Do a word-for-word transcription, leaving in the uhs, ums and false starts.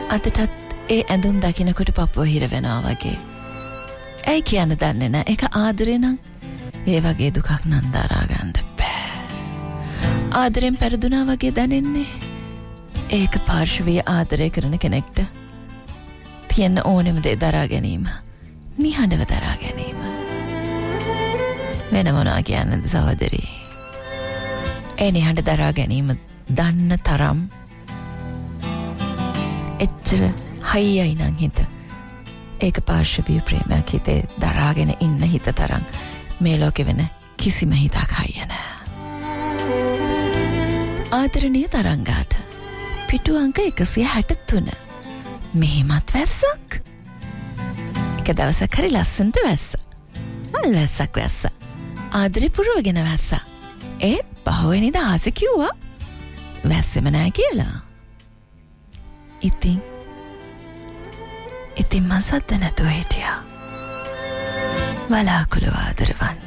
අදටත් ඒ ඇඳුම් දකිනකොට පපුව හිර වෙනවා වගේ. ඇයි කියන්න දන්නේ නැහැ. ඒක ආදරේ නම් ඒ වගේ දුකක් නම් දරා ගන්න බෑ. ආදරෙන් පෙරදුනා වගේ දැනෙන්නේ. ඒක පාර්ශවීය ආදරය කරන කෙනෙක්ට තියෙන ඕනෙම දේ දරා ගැනීම. නිහඬව දරා ගැනීම. වෙන මොනවා කියන්නද සහෝදරී? ඒ නිහඬ දරා ගැනීම දන්න තරම් එච්චර හයියයි නම් හිත. ඒක පාර්ශවීය ප්‍රේමයක් හිතේ දරාගෙන ඉන්න හිත තරම් මේ ලෝකෙ වෙන කිසිම හිතක් හයිය නෑ. ආදරණීය තරංගාට පිටු අංක එකසිය හැට තුන. මෙහෙමත් වැස්සක්. එක දවසක් හරි ලස්සනට වැස්සා. මල් වැස්සක් වැස්සා. ආදරේ පුරවගෙන වැස්සා. ඒත් පහුවෙනිදා ආසෙ කිව්වා වැස්සෙම නෑ කියලා. ඉතින් ඉතින් මං සද්ද නැතුව හිටියා. වලාකුළු ආදරවන්ත